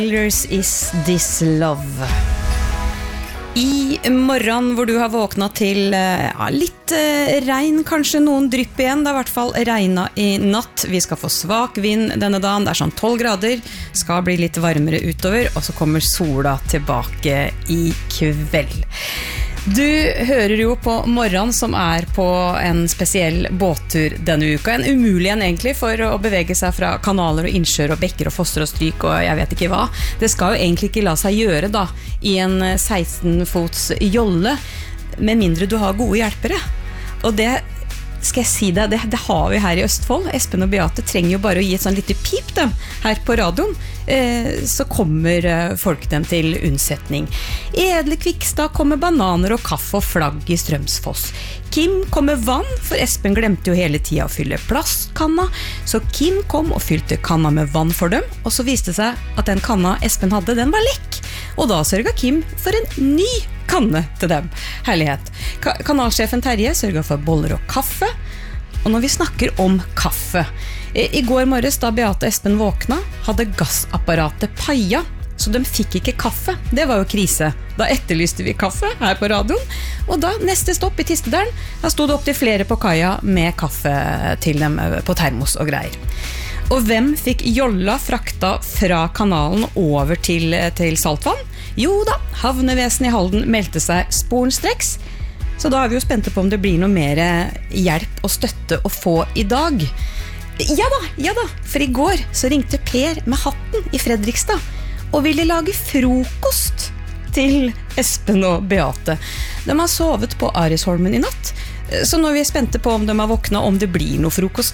Colors is this love. I morgen hvor du har våknet til litt regn, kanskje noen drypp igjen. Det har I hvert fall regnet I natt. Vi skal få svak vind denne dagen. Det sånn 12 grader. Skal bli litt varmere utover, og så kommer sola tilbake I kveld. Du hører jo på morgen som på en spesiell båttur denne uka. En umulig en egentlig for å bevege seg fra kanaler og innsjør og bekker og fosser og stryk og jeg vet ikke hva. Det skal jo egentlig ikke la seg gjøre da I en 16-fots jolle, med mindre du har gode hjelpere. Og det skal jeg si deg, det har vi her I Østfold. Espen og Beate trenger jo bare å gi et sånn lite pip da, her på radioen. Så kommer folk dem til unnsetning. Edle Kvikstad kommer bananer og kaffe og flagg I Strømsfoss. Kim kommer vann, for Espen glemte jo hele tiden å fylle plastkanna. Så Kim kom og fylte kanna med vann for dem, og så viste det seg at den kanna Espen hadde, den var lekk. Og da sørget Kim for en ny kanne til dem. Herlighet. Kanalsjefen Terje sørget for boller og kaffe. Og når vi snakker om kaffe, I går morges da Beate og Espen våkna, hadde gassapparatet paia, så de fikk ikke kaffe. Det var jo krise. Da etterlyste vi kaffe her på radioen, og da neste stopp I Tistedalen, da stod det opp til flere på kaia med kaffe til dem på termos og greier. Og hvem fikk jolla frakta fra kanalen over til saltvann? Jo da, havnevesen I Halden meldte seg sporenstreks, så da vi jo spente på om det blir noe mer hjelp og støtte å få I dag. Ja da, for I går så ringte Per med hatten I Fredrikstad og ville lage frokost til Espen og Beate. De har sovet på Arisholmen I natt, så nå vi spente på om de har våknet, om det blir noe frokost